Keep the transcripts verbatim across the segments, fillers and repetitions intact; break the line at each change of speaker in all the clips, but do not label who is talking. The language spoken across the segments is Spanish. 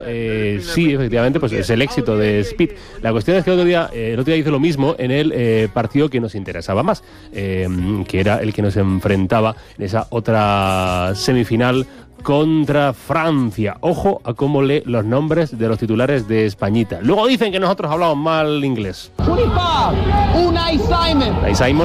Eh, sí, efectivamente, pues es el éxito de Speed. La cuestión es que el otro día, eh, el otro día hizo lo mismo en el eh, partido que nos interesaba más, eh, que era el que nos enfrentaba en esa otra semifinal contra Francia. Ojo a cómo lee los nombres de los titulares de Españita. Luego dicen que nosotros hablamos mal inglés.
veinticinco, Unai Simon.
Unai Simon.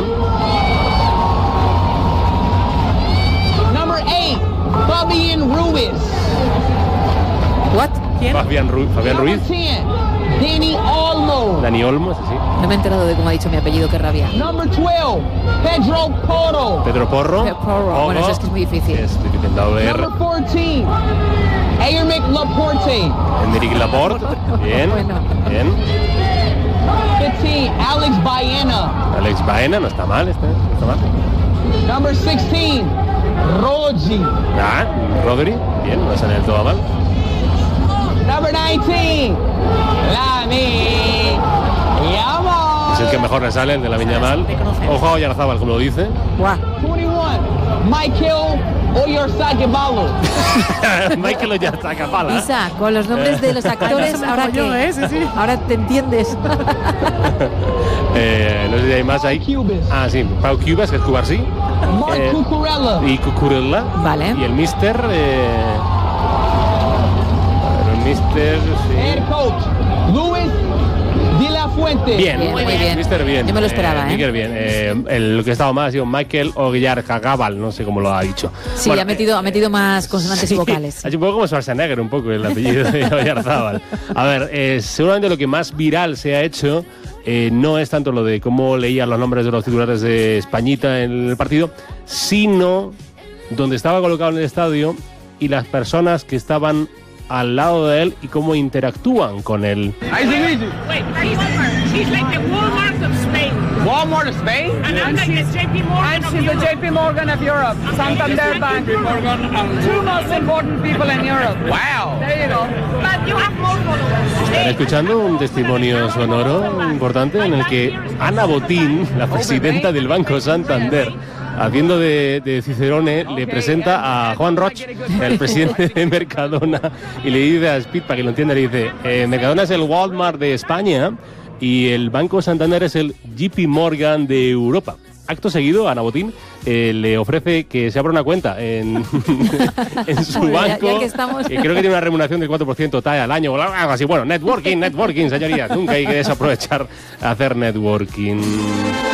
Number eight, Fabián Ruiz.
What? ¿Quién?
Fabián, Ru Fabián Ruiz.
Number ten, Dani Olmo.
Dani Olmo, sí, sí.
No me he enterado de cómo ha dicho mi apellido, qué rabia.
Number twelve, Pedro Porro.
Pedro Porro.
Pedro Porro. Bueno, eso es que es muy difícil.
Es difícil, doble R.
Number fourteen, Aymeric Laporte.
Aymeric Laporte. Bien.
Bueno.
Bien.
fifteen, Alex Baena.
Alex Baena, no está mal, este, no está mal.
Number sixteen, Rodri.
Ah, Rodri. Bien, no sale del todo mal.
Number nineteen, Lamine Yamal.
Es el que mejor le sale, el de la Yamal. Ojo a Oyarzábal, como lo dice.
Guau.
twenty-one, Michael Oyarzabal.
Michael Oyarzabal.
Isa, con los nombres de los actores, ahora que
yo, ¿eh? Sí, sí.
ahora te entiendes.
eh, no sé si hay más ahí.
Cubas.
Ah, sí, Pau Cubas, que es Cubarsí.
Marc
Eh,
Cucurella.
Y Cucurella.
Vale.
Y el Mister. Eh, el Mister. Sí.
Head coach, Luis de la Fuente.
Bien,
Bien, muy bien.
Mister bien.
Yo me lo esperaba, ¿eh?
Mister bien. Eh, el que estaba más ha sido Michael Oyarzabal, no sé cómo lo ha dicho.
Sí,
Bueno,
ha metido, ha metido más consonantes
sí,
y vocales.
Ha hecho un poco como Schwarzenegger, un poco el apellido de Oyarzábal. A ver, eh, seguramente lo que más viral se ha hecho eh, no es tanto lo de cómo leían los nombres de los titulares de Españita en el partido, sino donde estaba colocado en el estadio y las personas que estaban al lado de él y cómo interactúan con él.
Nice to meet you.
Wait, he's, he's like the Walmart of Spain.
Walmart of Spain?
And I'm like the J P Morgan
And
of
she's the
Europe.
J P Morgan of Europe, Santander Bank. Two most important people in Europe.
Wow.
There you go.
But you have more followers.
Están escuchando un testimonio sonoro importante en el que Ana Botín, la presidenta del Banco Santander, haciendo de, de Cicerone, le presenta a Juan Roch, el presidente de Mercadona, y le dice a Speed, para que lo entienda, le dice, eh, Mercadona es el Walmart de España y el Banco Santander es el J P Morgan de Europa. Acto seguido, Ana Botín eh, le ofrece que se abra una cuenta en, en su
Bueno, ya-
banco.
ya que estamos.
Y creo que tiene una remuneración del cuatro por ciento tal al año o algo así. Bueno, networking, networking, señorías. Nunca hay que desaprovechar hacer networking.